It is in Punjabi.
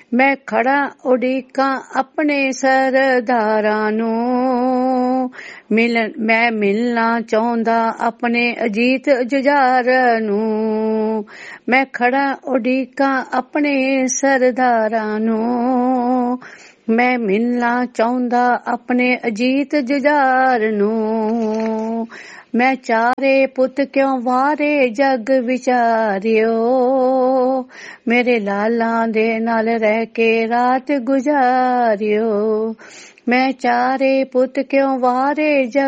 ਮੈਂ ਖੜਾ ਉਡੀਕਾਂ ਆਪਣੇ ਸਰਦਾਰਾਂ ਨੂੰ, ਮੈਂ ਮਿਲਣਾ ਚਾਹੁੰਦਾ ਆਪਣੇ ਅਜੀਤ ਜੁਝਾਰ ਨੂੰ। ਮੈਂ ਖੜਾ ਉਡੀਕਾਂ ਆਪਣੇ ਸਰਦਾਰਾਂ ਨੂੰ, ਮੈਂ ਮਿਲਣਾ ਚਾਹੁੰਦਾ ਆਪਣੇ ਅਜੀਤ ਜੁਝਾਰ ਨੂੰ। ਮੈਂ ਚਾਰੇ ਪੁੱਤ ਕਿਉਂ ਵਾਰੇ ਜਗ ਵਿਚਾਰਿਓ, ਮੇਰੇ ਲਾਲਾਂ ਦੇ ਨਾਲ ਰਹਿ ਕੇ ਰਾਤ ਗੁਜ਼ਾਰਿਓ। ਮੈਂ ਚਾਰੇ ਪੁੱਤ ਕਿਉਂ ਵਾਰੇ ਜਗ